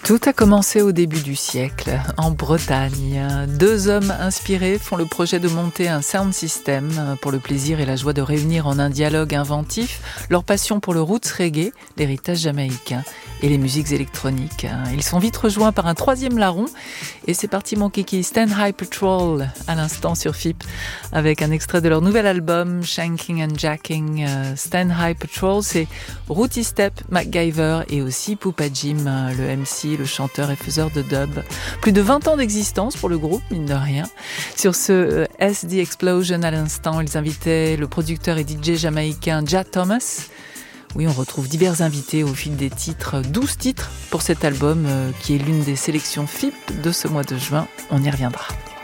Tout a commencé au début du siècle, en Bretagne. Deux hommes inspirés font le projet de monter un sound system pour le plaisir et la joie de réunir en un dialogue inventif leur passion pour le roots reggae, l'héritage jamaïcain et les musiques électroniques. Ils sont vite rejoints par un troisième larron et c'est parti mon kiki, Stand High Patrol à l'instant sur FIP avec un extrait de leur nouvel album Shanking and Jacking. Stand High Patrol, c'est Rooty Step, MacGyver et aussi Poupa Jim, le MC, le chanteur et faiseur de dub. Plus de 20 ans d'existence pour le groupe, mine de rien. Sur ce SD Explosion à l'instant, ils invitaient le producteur et DJ jamaïcain Jah Thomas. Oui, on retrouve divers invités au fil des titres, 12 titres pour cet album qui est l'une des sélections FIP de ce mois de juin. On y reviendra.